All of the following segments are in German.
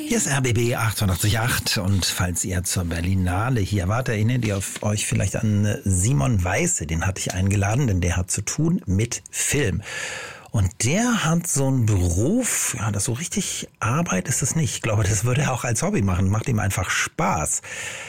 Hier ist RBB 88.8 und falls ihr zur Berlinale hier wart, erinnert ihr euch vielleicht an Simon Weisse, den hatte ich eingeladen, denn der hat zu tun mit Film. Und der hat so einen Beruf, ja, das so richtig Arbeit ist es nicht. Ich glaube, das würde er auch als Hobby machen, macht ihm einfach Spaß.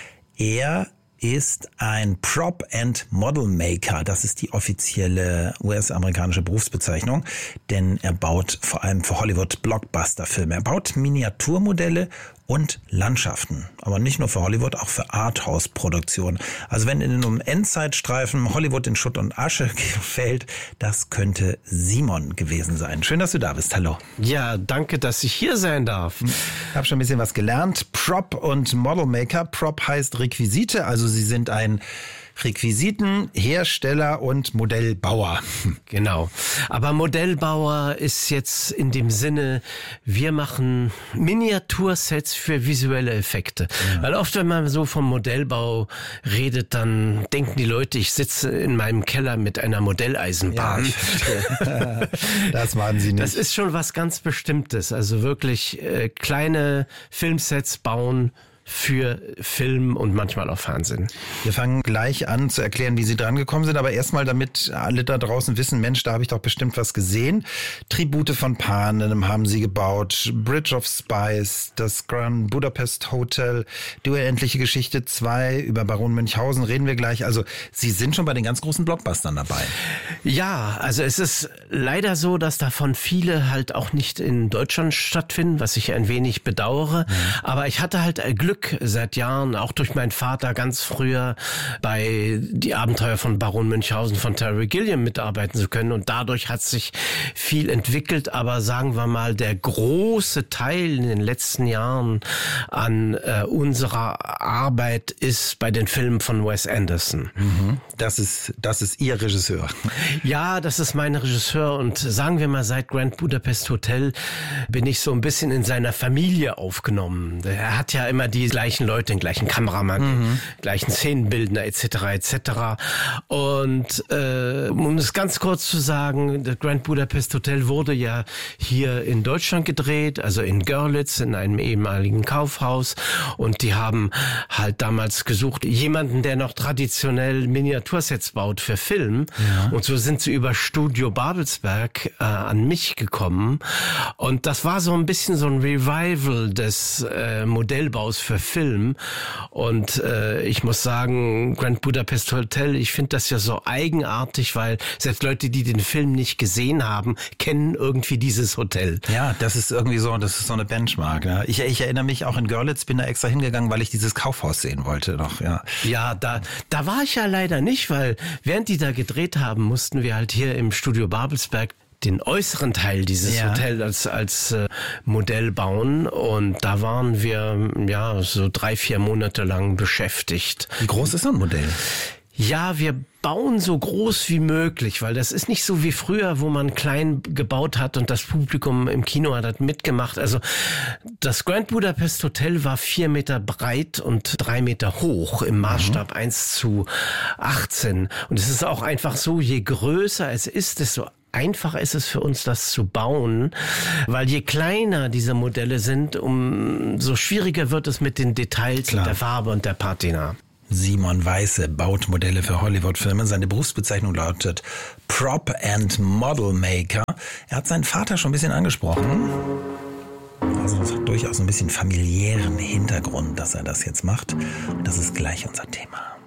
Er ist ein Prop and Model Maker. Das ist die offizielle US-amerikanische Berufsbezeichnung, denn er baut vor allem für Hollywood Blockbuster-Filme. Er baut Miniaturmodelle und Landschaften, aber nicht nur für Hollywood, auch für Arthouse-Produktionen. Also wenn in einem Endzeitstreifen Hollywood in Schutt und Asche fällt, das könnte Simon gewesen sein. Schön, dass du da bist. Hallo. Ja, danke, dass ich hier sein darf. Ich habe schon ein bisschen was gelernt. Prop und Model Maker. Prop heißt Requisite, also sie sind ein Requisitenhersteller und Modellbauer. Genau. Aber Modellbauer ist jetzt in dem Sinne, wir machen Miniatursets für visuelle Effekte. Ja. Weil oft, wenn man so vom Modellbau redet, dann denken die Leute, ich sitze in meinem Keller mit einer Modelleisenbahn. Ja, das machen sie nicht. Das ist schon was ganz Bestimmtes. Also wirklich kleine Filmsets bauen für Film und manchmal auch Fernsehen. Wir fangen gleich an zu erklären, wie Sie dran gekommen sind, aber erstmal, damit alle da draußen wissen, Mensch, da habe ich doch bestimmt was gesehen. Tribute von Panem haben Sie gebaut, Bridge of Spies, das Grand Budapest Hotel, die unendliche Geschichte 2, über Baron Münchhausen reden wir gleich. Also Sie sind schon bei den ganz großen Blockbustern dabei. Ja, also es ist leider so, dass davon viele halt auch nicht in Deutschland stattfinden, was ich ein wenig bedauere. Aber ich hatte halt Glück seit Jahren, auch durch meinen Vater ganz früher bei die Abenteuer von Baron Münchhausen von Terry Gilliam mitarbeiten zu können und dadurch hat sich viel entwickelt, aber sagen wir mal, der große Teil in den letzten Jahren an unserer Arbeit ist bei den Filmen von Wes Anderson. Das ist Ihr Regisseur. Ja, das ist mein Regisseur und sagen wir mal, seit Grand Budapest Hotel bin ich so ein bisschen in seiner Familie aufgenommen. Er hat ja immer die gleichen Leute, den gleichen Kameramann, den gleichen Szenenbildner etc. etc. Und um es ganz kurz zu sagen, das Grand Budapest Hotel wurde ja hier in Deutschland gedreht, also in Görlitz, in einem ehemaligen Kaufhaus. Und die haben halt damals gesucht, jemanden, der noch traditionell Miniatursets baut für Film. Ja. Und so sind sie über Studio Babelsberg an mich gekommen. Und das war so ein bisschen so ein Revival des Modellbaus für Film. Und ich muss sagen, Grand Budapest Hotel, ich finde das ja so eigenartig, weil selbst Leute, die den Film nicht gesehen haben, kennen irgendwie dieses Hotel. Ja, das ist irgendwie so, das ist so eine Benchmark. Ne? Ich erinnere mich auch in Görlitz, bin da extra hingegangen, weil ich dieses Kaufhaus sehen wollte noch. Ja, da war ich ja leider nicht, weil während die da gedreht haben, mussten wir halt hier im Studio Babelsberg den äußeren Teil dieses Hotels als Modell bauen und da waren wir ja so 3-4 Monate lang beschäftigt. Wie groß ist so ein Modell? Ja, wir bauen so groß wie möglich, weil das ist nicht so wie früher, wo man klein gebaut hat und das Publikum im Kino hat mitgemacht. Also das Grand Budapest Hotel war 4 Meter breit und 3 Meter hoch im Maßstab 1:18. Und es ist auch einfach so, je größer es ist, desto einfach ist es für uns, das zu bauen, weil je kleiner diese Modelle sind, umso schwieriger wird es mit den Details und der Farbe und der Patina. Simon Weisse baut Modelle für Hollywood-Filme. Seine Berufsbezeichnung lautet Prop and Model Maker. Er hat seinen Vater schon ein bisschen angesprochen. Also das hat durchaus ein bisschen familiären Hintergrund, dass er das jetzt macht. Und das ist gleich unser Thema.